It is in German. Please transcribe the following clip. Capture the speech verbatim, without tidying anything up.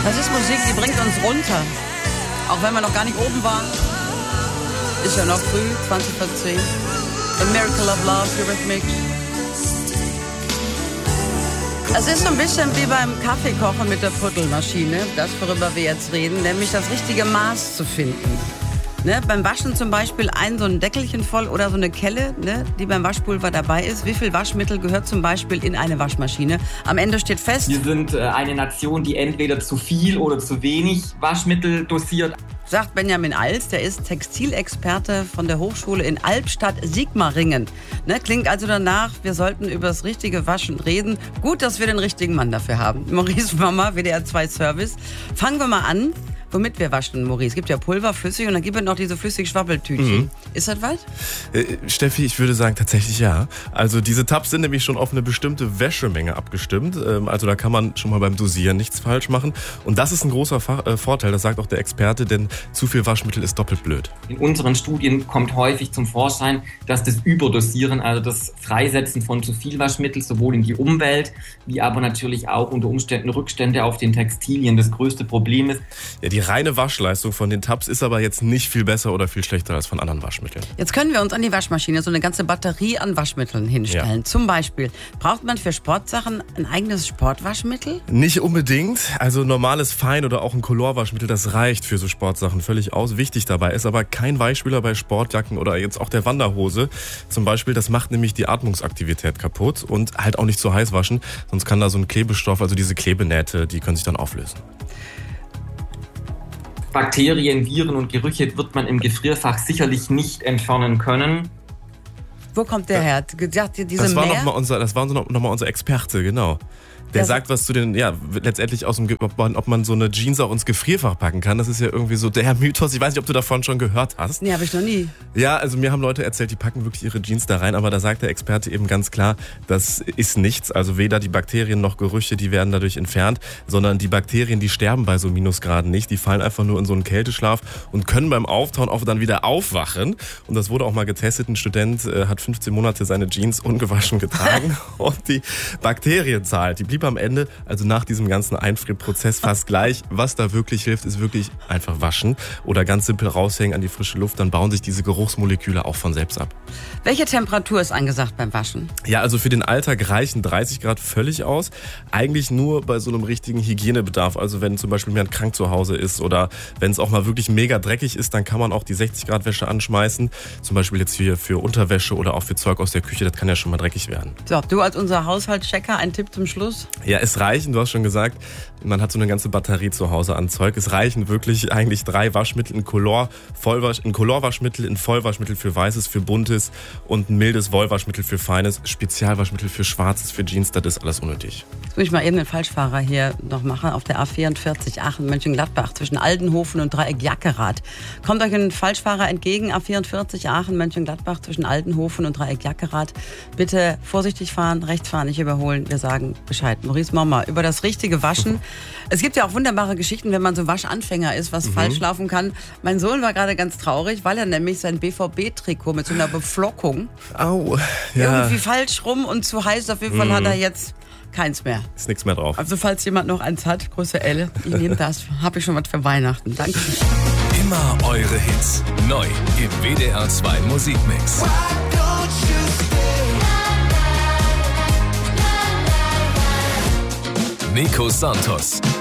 Das ist Musik, die bringt uns runter. Auch wenn wir noch gar nicht oben waren. Ist ja noch früh, zwanzig vor zehn. A Miracle of Love, Eurythmics. Es ist so ein bisschen wie beim Kaffeekochen mit der Puttelmaschine, das, worüber wir jetzt reden, nämlich das richtige Maß zu finden. Ne, beim Waschen zum Beispiel ein so ein Deckelchen voll oder so eine Kelle, ne, die beim Waschpulver dabei ist. Wie viel Waschmittel gehört zum Beispiel in eine Waschmaschine? Am Ende steht fest: Wir sind äh, eine Nation, die entweder zu viel oder zu wenig Waschmittel dosiert. Sagt Benjamin Als, der ist Textilexperte von der Hochschule in Albstadt-Sigmaringen. Ne, klingt also danach, wir sollten über das richtige Waschen reden. Gut, dass wir den richtigen Mann dafür haben. Maurice Momma, W D R zwei Service. Fangen wir mal an. Womit wir waschen, Maurice? Es gibt ja Pulver, flüssig und dann gibt es noch diese flüssig Schwabbeltütchen. Mhm. Ist das was? Äh, Steffi, ich würde sagen tatsächlich ja. Also diese Tabs sind nämlich schon auf eine bestimmte Wäschemenge abgestimmt. Ähm, also da kann man schon mal beim Dosieren nichts falsch machen. Und das ist ein großer Fa- äh, Vorteil, das sagt auch der Experte, denn zu viel Waschmittel ist doppelt blöd. In unseren Studien kommt häufig zum Vorschein, dass das Überdosieren, also das Freisetzen von zu viel Waschmittel, sowohl in die Umwelt, wie aber natürlich auch unter Umständen Rückstände auf den Textilien das größte Problem ist. Ja, die Die reine Waschleistung von den Tabs ist aber jetzt nicht viel besser oder viel schlechter als von anderen Waschmitteln. Jetzt können wir uns an die Waschmaschine so eine ganze Batterie an Waschmitteln hinstellen. Ja. Zum Beispiel, braucht man für Sportsachen ein eigenes Sportwaschmittel? Nicht unbedingt. Also normales Fein- oder auch ein Colorwaschmittel, das reicht für so Sportsachen völlig aus. Wichtig dabei ist aber kein Weichspüler bei Sportjacken oder jetzt auch der Wanderhose. Zum Beispiel, das macht nämlich die Atmungsaktivität kaputt und halt auch nicht zu heiß waschen. Sonst kann da so ein Klebestoff, also diese Klebenähte, die können sich dann auflösen. Bakterien, Viren und Gerüche wird man im Gefrierfach sicherlich nicht entfernen können. Wo kommt der her? Gesagt, diese das war Meer? noch mal unser, das war noch mal unser Experte, genau. Der das sagt was zu den, ja, letztendlich aus dem, ob man, ob man so eine Jeans auch ins Gefrierfach packen kann. Das ist ja irgendwie so der Mythos. Ich weiß nicht, ob du davon schon gehört hast. Nee, habe ich noch nie. Ja, also mir haben Leute erzählt, die packen wirklich ihre Jeans da rein. Aber da sagt der Experte eben ganz klar, das ist nichts. Also weder die Bakterien noch Gerüche, die werden dadurch entfernt. Sondern die Bakterien, die sterben bei so Minusgraden nicht. Die fallen einfach nur in so einen Kälteschlaf und können beim Auftauen auch dann wieder aufwachen. Und das wurde auch mal getestet. Ein Student äh, hat fünfzehn Monate seine Jeans ungewaschen getragen. Und die Bakterienzahl, die blieb am Ende, also nach diesem ganzen Einfrierprozess fast gleich. Was da wirklich hilft, ist wirklich einfach waschen oder ganz simpel raushängen an die frische Luft. Dann bauen sich diese Geruchsmoleküle auch von selbst ab. Welche Temperatur ist angesagt beim Waschen? Ja, also für den Alltag reichen dreißig Grad völlig aus. Eigentlich nur bei so einem richtigen Hygienebedarf. Also wenn zum Beispiel jemand krank zu Hause ist oder wenn es auch mal wirklich mega dreckig ist, dann kann man auch die sechzig Grad Wäsche anschmeißen. Zum Beispiel jetzt hier für Unterwäsche oder auch für Zeug aus der Küche. Das kann ja schon mal dreckig werden. So, du als unser Haushaltschecker, ein Tipp zum Schluss? Ja, es reichen, du hast schon gesagt, man hat so eine ganze Batterie zu Hause an Zeug. Es reichen wirklich eigentlich drei Waschmittel, ein Color, Vollwasch, ein Colorwaschmittel, ein Vollwaschmittel für Weißes, für Buntes und ein mildes Wollwaschmittel für Feines, Spezialwaschmittel für Schwarzes, für Jeans, das ist alles unnötig. Jetzt muss ich mal eben den Falschfahrer hier noch machen, auf der A vierundvierzig Aachen-Mönchengladbach zwischen Aldenhofen und Dreieck-Jackerath. Kommt euch ein Falschfahrer entgegen, A vierundvierzig Aachen-Mönchengladbach zwischen Aldenhofen und Dreieck-Jackerath. Bitte vorsichtig fahren, rechts fahren, nicht überholen. Wir sagen Bescheid. Maurice Momma, über das richtige Waschen. Es gibt ja auch wunderbare Geschichten, wenn man so Waschanfänger ist, was mhm. falsch laufen kann. Mein Sohn war gerade ganz traurig, weil er nämlich sein B V B-Trikot mit so einer Beflockung Au, ja. irgendwie falsch rum und zu heiß. Auf jeden Fall mhm. hat er jetzt keins mehr. Ist nichts mehr drauf. Also falls jemand noch eins hat, Größe L, ich nehme das. Habe ich schon was für Weihnachten. Danke. Immer eure Hits. Neu im W D R zwei Musikmix. Nico Santos.